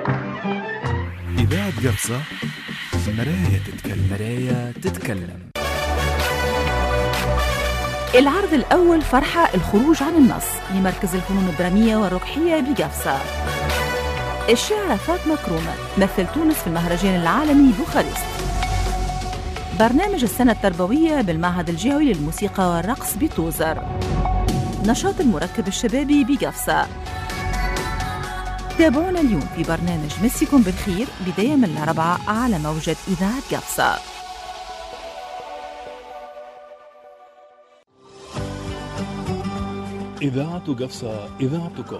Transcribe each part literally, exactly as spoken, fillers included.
إذاعة قفصة، مراية تتكلم. مراية تتكلم. العرض الأول فرحة الخروج عن النص لمركز الفنون الدرامية والركحية بقفصة. الشاعرة فاطمة كرومة مثل تونس في المهرجان العالمي بوخارست. برنامج السنة التربوية بالمعهد الجهوي للموسيقى والرقص بتوزر. نشاط المركب الشبابي بقفصة. تابعونا اليوم في برنامج مسيكم بالخير بداية من الأربعة على موجة إذاعة قفصة. إذاعة قفصة، إذاعتكم.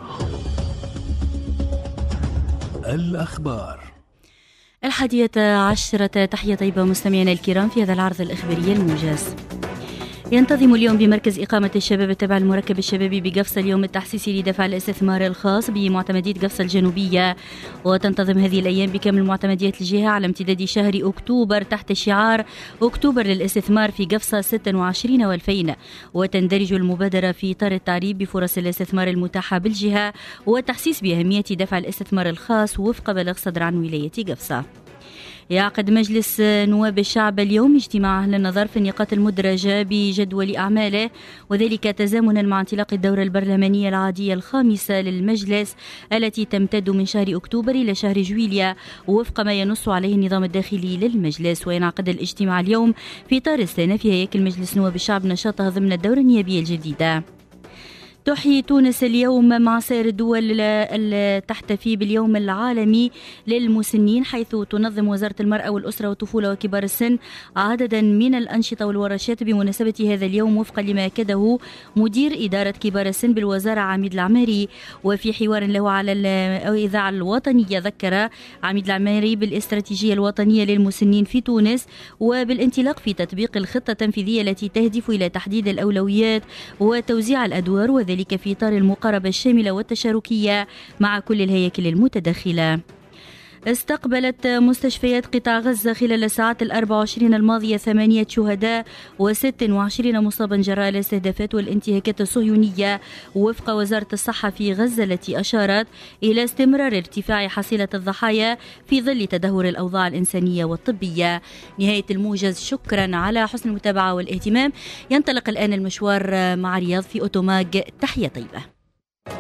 الأخبار الحادية عشرة. تحية طيبة مستمعينا الكرام في هذا العرض الإخباري الموجز. ينتظم اليوم بمركز إقامة الشباب التابع المركب الشبابي بقفصة اليوم التحسيسي لدفع الاستثمار الخاص بمعتمدية قفصة الجنوبية، وتنتظم هذه الأيام بكامل معتمديات الجهة على امتداد شهر أكتوبر تحت شعار أكتوبر للاستثمار في قفصة ستة وعشرين والفين، وتندرج المبادرة في إطار التعريب بفرص الاستثمار المتاحة بالجهة والتحسيس بأهمية دفع الاستثمار الخاص وفق بلاغ صدر عن ولاية قفصة. يعقد مجلس نواب الشعب اليوم اجتماع أهل النظر في النقاط المدرجة بجدول أعماله، وذلك تزامنا مع انطلاق الدورة البرلمانية العادية الخامسة للمجلس التي تمتد من شهر أكتوبر إلى شهر جويليا وفق ما ينص عليه النظام الداخلي للمجلس. وينعقد الاجتماع اليوم في إطار استئناف هياكل مجلس نواب الشعب نشاطها ضمن الدورة النيابية الجديدة. تحيي تونس اليوم مع سائر الدول تحتفي باليوم العالمي للمسنين، حيث تنظم وزارة المرأة والأسرة والطفولة وكبار السن عددا من الأنشطة والورشات بمناسبة هذا اليوم وفقا لما أكده مدير إدارة كبار السن بالوزارة عميد العماري. وفي حوار له على الإذاعة الوطنية ذكر عميد العماري بالاستراتيجية الوطنية للمسنين في تونس وبالانطلاق في تطبيق الخطة التنفيذية التي تهدف إلى تحديد الأولويات وتوزيع الأدوار، وذلك ذلك في إطار المقاربة الشاملة والتشاركية مع كل الهياكل المتداخلة. استقبلت مستشفيات قطاع غزة خلال الساعات الأربع وعشرين الماضية ثمانية شهداء وست وعشرين مصابا جراء الاستهدافات والانتهاكات الصهيونية وفق وزارة الصحة في غزة، التي أشارت إلى استمرار ارتفاع حصيلة الضحايا في ظل تدهور الأوضاع الإنسانية والطبية. نهاية الموجز، شكرا على حسن المتابعة والاهتمام. ينطلق الآن المشوار مع رياض في أوتوماج. تحية طيبة.